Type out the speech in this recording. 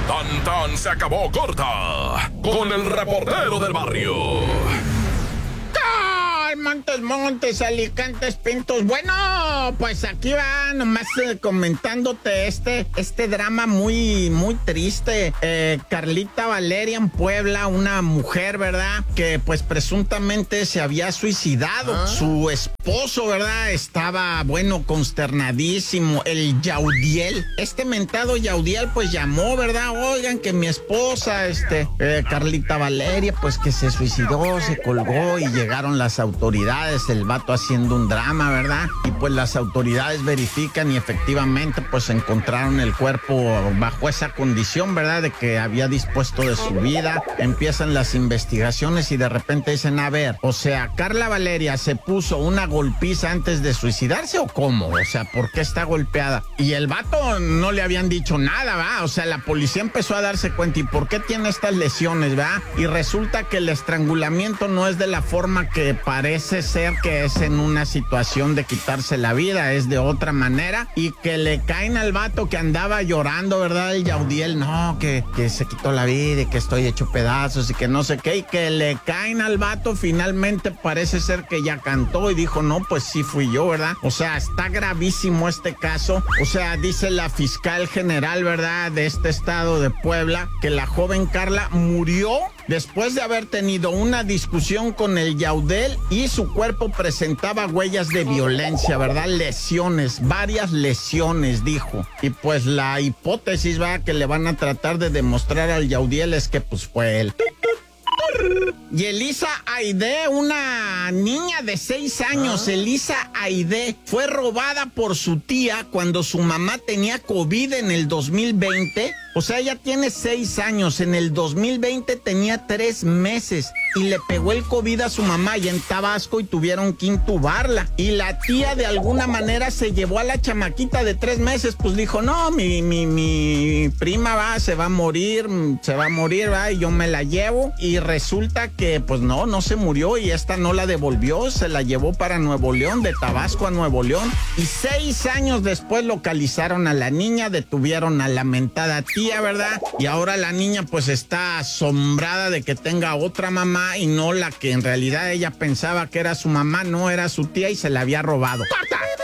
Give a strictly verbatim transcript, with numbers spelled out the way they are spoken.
Tan tan se acabó corta con el reportero del barrio. Montes, Montes, Alicantes, Pintos. Bueno, pues aquí va nomás eh, comentándote este, este drama muy, muy triste. Eh, Carlita Valeria en Puebla, una mujer, ¿verdad? Que pues presuntamente se había suicidado. ¿Ah? Su esposo, ¿verdad? Estaba, bueno, consternadísimo. El Yaudiel, este mentado Yaudiel, pues llamó, ¿verdad? Oigan, que mi esposa, este, eh, Carlita Valeria, pues que se suicidó, se colgó y llegaron las autoridades. El vato haciendo un drama, ¿verdad? Y pues las autoridades verifican y efectivamente pues encontraron el cuerpo bajo esa condición, ¿verdad? De que había dispuesto de su vida. Empiezan las investigaciones y de repente dicen, a ver, o sea, ¿Carla Valeria se puso una golpiza antes de suicidarse o cómo? O sea, ¿por qué está golpeada? Y el vato no le habían dicho nada, ¿va? O sea, la policía empezó a darse cuenta, ¿y por qué tiene estas lesiones, va? Y resulta que el estrangulamiento no es de la forma que parece ser, que es en una situación de quitarse la vida, es de otra manera, y que le caen al vato que andaba llorando, ¿verdad? El Yaudiel, no, que, que se quitó la vida y que estoy hecho pedazos y que no sé qué, y que le caen al vato, finalmente parece ser que ya cantó y dijo, no, pues sí fui yo, ¿verdad? O sea, está gravísimo este caso. O sea, dice la fiscal general, ¿verdad?, de este estado de Puebla, que la joven Carla murió después de haber tenido una discusión con el Yaudel y su cuerpo presentaba huellas de violencia, ¿verdad? Lesiones, varias lesiones, dijo. Y pues la hipótesis, va, que le van a tratar de demostrar al Yaudiel es que pues fue él. Y Elisa Aide, una niña de seis años, ¿Ah? Elisa Aide, fue robada por su tía cuando su mamá tenía COVID en el dos mil veinte. O sea, ella tiene seis años, en el dos mil veinte tenía tres meses y le pegó el COVID a su mamá y en Tabasco y tuvieron que intubarla. Y la tía de alguna manera se llevó a la chamaquita de tres meses, pues dijo, no, mi, mi, mi prima va, se va a morir, se va a morir, va, y yo me la llevo. Y resulta que, pues no, no se murió y esta no la devolvió, se la llevó para Nuevo León, de Tabasco a Nuevo León. Y seis años después localizaron a la niña, detuvieron a la mentada tía, ¿verdad? Y ahora la niña pues está asombrada de que tenga otra mamá y no la que en realidad ella pensaba que era su mamá, no era su tía y se la había robado. ¡Corta!